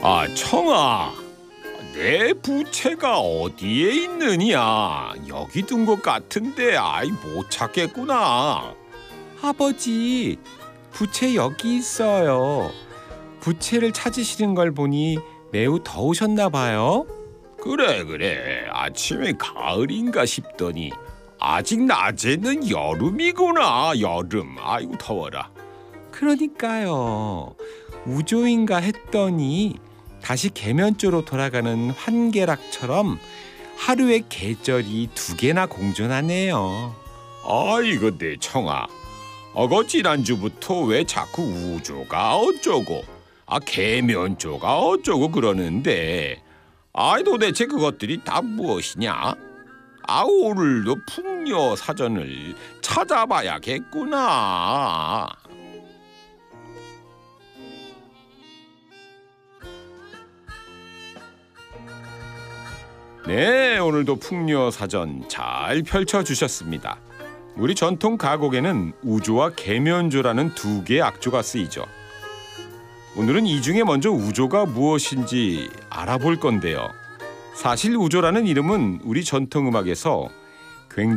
아, 청아, 내 부채가 어디에 있느냐? 여기 둔 것 같은데 못 찾겠구나. 아버지, 부채 여기 있어요. 부채를 찾으시는 걸 보니 매우 더우셨나 봐요. 그래. 아침에 가을인가 싶더니 아직 낮에는 여름이구나. 여름. 아이고 더워라. 그러니까요. 우조인가 했더니 다시 계면조로 돌아가는 환계락처럼 하루의 계절이 두 개나 공존하네요. 아이고 내 청아. 그 지난주부터 왜 자꾸 우조가 어쩌고 계면조가 어쩌고 그러는데 도대체 그것들이 다 무엇이냐? 오늘도 풍요 사전을 찾아봐야겠구나. 네, 오늘도 풍요 사전 잘 펼쳐주셨습니다. 우리 전통 가곡에는 우조와 계면조라는 두 개의 악조가 쓰이죠. 오늘은 이 중에 먼저 우조가 무엇인지 알아볼 건데요. 사실 우조라는 이름은 우리 전통음악에서